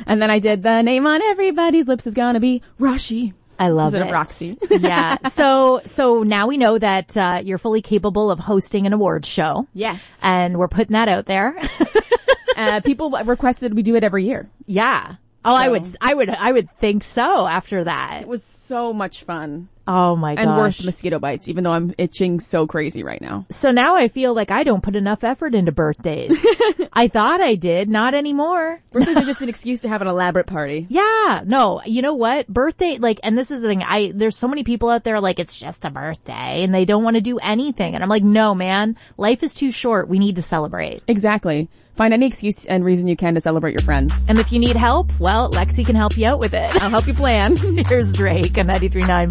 And then I did the name on everybody's lips is gonna be Rashi. I love it. Instead of Roxy. Yeah. So now we know that you're fully capable of hosting an awards show. Yes. And we're putting that out there. People requested we do it every year. Yeah. Oh, so. I would think so after that. It was so much fun. Oh my gosh. And worth mosquito bites, even though I'm itching so crazy right now. So now I feel like I don't put enough effort into birthdays. I thought I did, not anymore. Birthdays are just an excuse to have an elaborate party. Yeah, no, you know what? Birthday, and this is the thing, there's so many people out there it's just a birthday and they don't want to do anything. And I'm like, no man, life is too short. We need to celebrate. Exactly. Find any excuse and reason you can to celebrate your friends. And if you need help, well, Lexi can help you out with it. I'll help you plan. Here's Drake on 93.9